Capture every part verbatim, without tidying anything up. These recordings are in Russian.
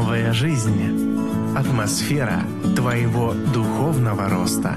Новая жизнь. Атмосфера твоего духовного роста.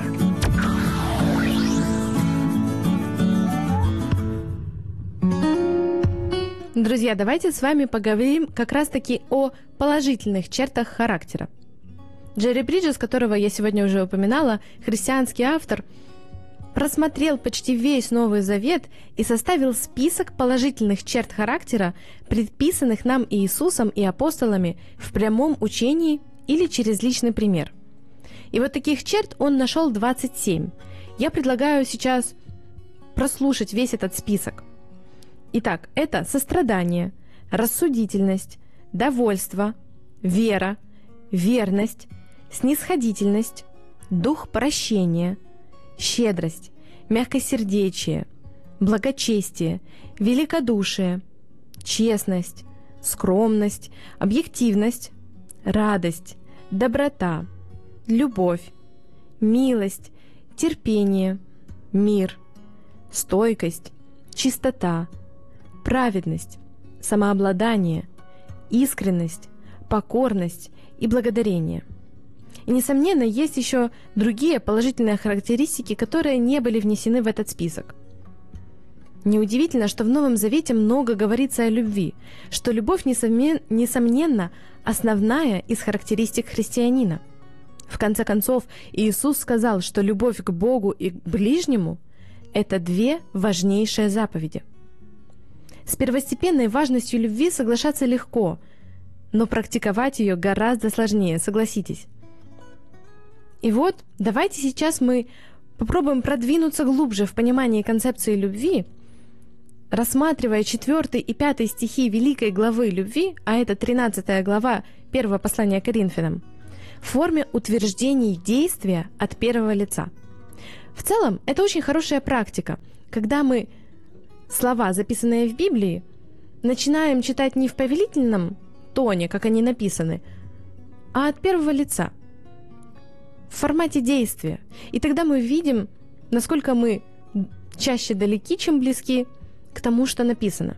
Друзья, давайте с вами поговорим как раз-таки о положительных чертах характера. Джерри Бриджес, которого я сегодня уже упоминала, христианский автор, просмотрел почти весь Новый Завет и составил список положительных черт характера, предписанных нам Иисусом и апостолами в прямом учении или через личный пример. И вот таких черт он нашел двадцать семь. Я предлагаю сейчас прослушать весь этот список. Итак, это сострадание, рассудительность, довольство, вера, верность, снисходительность, дух прощения, щедрость, мягкосердечие, благочестие, великодушие, честность, скромность, объективность, радость, доброта, любовь, милость, терпение, мир, стойкость, чистота, праведность, самообладание, искренность, покорность и благодарение. И, несомненно, есть еще другие положительные характеристики, которые не были внесены в этот список. Неудивительно, что в Новом Завете много говорится о любви, что любовь, несомненно, основная из характеристик христианина. В конце концов, Иисус сказал, что любовь к Богу и к ближнему – это две важнейшие заповеди. С первостепенной важностью любви соглашаться легко, но практиковать ее гораздо сложнее, согласитесь. И вот давайте сейчас мы попробуем продвинуться глубже в понимании концепции любви, рассматривая четвёртый и пятый стихи великой главы любви, а это тринадцатая глава первого послания к Коринфянам, в форме утверждений действия от первого лица. В целом, это очень хорошая практика, когда мы слова, записанные в Библии, начинаем читать не в повелительном тоне, как они написаны, а от первого лица, в формате действия. И тогда мы видим, насколько мы чаще далеки, чем близки к тому, что написано.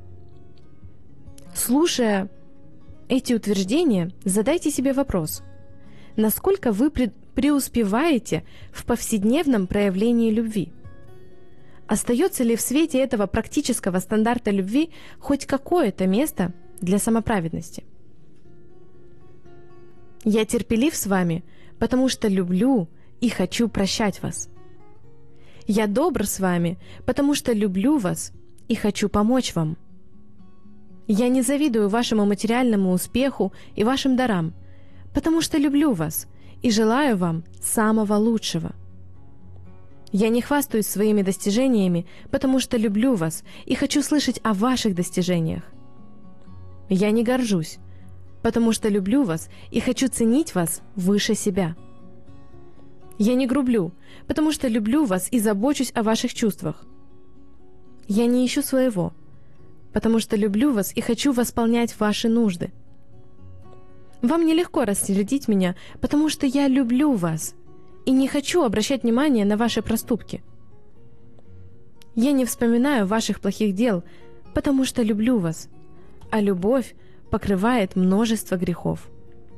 Слушая эти утверждения, задайте себе вопрос: насколько вы преуспеваете в повседневном проявлении любви? Остается ли в свете этого практического стандарта любви хоть какое-то место для самоправедности? «Я терпелив с вами, потому что люблю и хочу прощать вас. Я добр с вами, потому что люблю вас и хочу помочь вам. Я не завидую вашему материальному успеху и вашим дарам, потому что люблю вас и желаю вам самого лучшего. Я не хвастаюсь своими достижениями, потому что люблю вас и хочу слышать о ваших достижениях. Я не горжусь, потому что люблю вас и хочу ценить вас выше себя. Я не грублю, потому что люблю вас и забочусь о ваших чувствах. Я не ищу своего, потому что люблю вас и хочу восполнять ваши нужды. Вам нелегко рассердить меня, потому что я люблю вас и не хочу обращать внимание на ваши проступки. Я не вспоминаю ваших плохих дел, потому что люблю вас, а любовь покрывает множество грехов.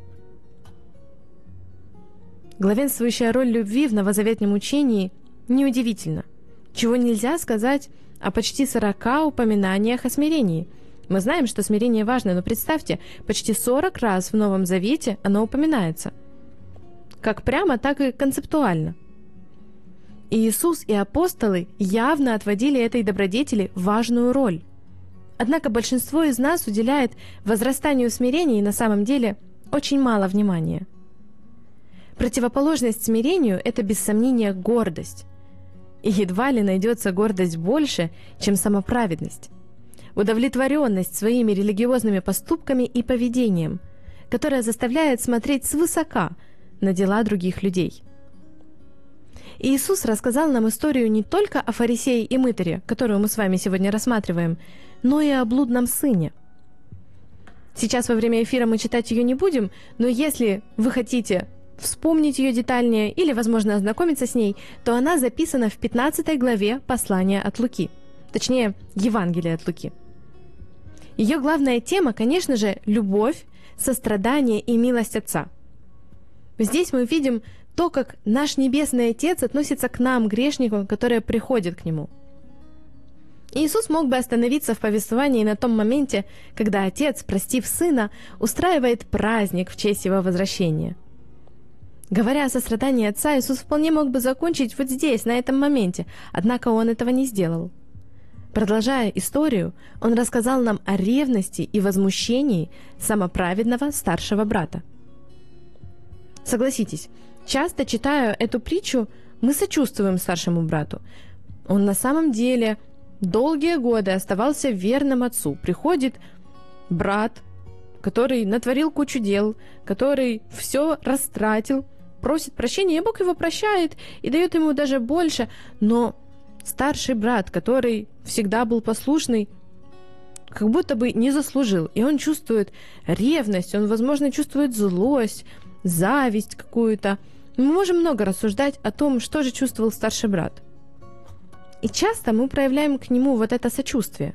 Главенствующая роль любви в новозаветном учении неудивительна, чего нельзя сказать о почти сорока упоминаниях о смирении. Мы знаем, что смирение важно, но представьте, почти сорок раз в Новом Завете оно упоминается. Как прямо, так и концептуально. И Иисус и апостолы явно отводили этой добродетели важную роль. Однако большинство из нас уделяет возрастанию смирения на самом деле очень мало внимания. Противоположность смирению – это без сомнения гордость. И едва ли найдется гордость больше, чем самоправедность. Удовлетворенность своими религиозными поступками и поведением, которая заставляет смотреть свысока на дела других людей. И Иисус рассказал нам историю не только о фарисее и мытаре, которую мы с вами сегодня рассматриваем, но и о блудном сыне. Сейчас во время эфира мы читать ее не будем, но если вы хотите вспомнить ее детальнее или, возможно, ознакомиться с ней, то она записана в пятнадцатой главе послания от Луки, точнее, Евангелия от Луки. Ее главная тема, конечно же, любовь, сострадание и милость Отца. Здесь мы видим то, как наш Небесный Отец относится к нам, грешникам, которые приходят к Нему. Иисус мог бы остановиться в повествовании на том моменте, когда Отец, простив Сына, устраивает праздник в честь Его возвращения. Говоря о сострадании Отца, Иисус вполне мог бы закончить вот здесь, на этом моменте, однако Он этого не сделал. Продолжая историю, Он рассказал нам о ревности и возмущении самоправедного старшего брата. Согласитесь, часто читая эту притчу, мы сочувствуем старшему брату. Он на самом деле долгие годы оставался верным отцу. Приходит брат, который натворил кучу дел, который все растратил, просит прощения, и Бог его прощает и дает ему даже больше. Но старший брат, который всегда был послушный, как будто бы не заслужил. И он чувствует ревность, он, возможно, чувствует злость, зависть какую-то. Мы можем много рассуждать о том, что же чувствовал старший брат. И часто мы проявляем к нему вот это сочувствие.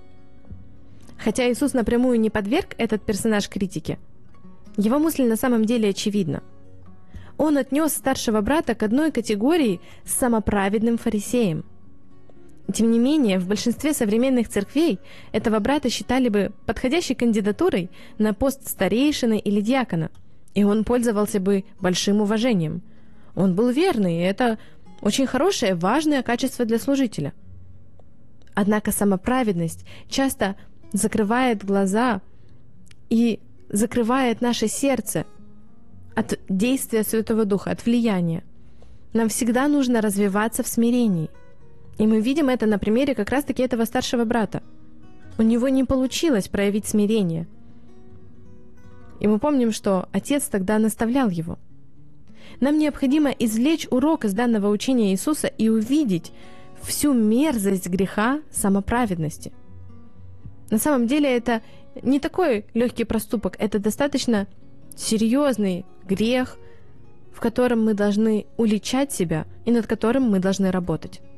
Хотя Иисус напрямую не подверг этот персонаж критике, его мысль на самом деле очевидна. Он отнес старшего брата к одной категории с самоправедным фарисеем. Тем не менее, в большинстве современных церквей этого брата считали бы подходящей кандидатурой на пост старейшины или диакона, и он пользовался бы большим уважением. Он был верный, и это очень хорошее, важное качество для служителя. Однако самоправедность часто закрывает глаза и закрывает наше сердце от действия Святого Духа, от влияния. Нам всегда нужно развиваться в смирении. И мы видим это на примере как раз-таки этого старшего брата. У него не получилось проявить смирение. И мы помним, что отец тогда наставлял его. Нам необходимо извлечь урок из данного учения Иисуса и увидеть всю мерзость греха самоправедности. На самом деле это не такой легкий проступок, это достаточно серьезный грех, в котором мы должны уличать себя и над которым мы должны работать.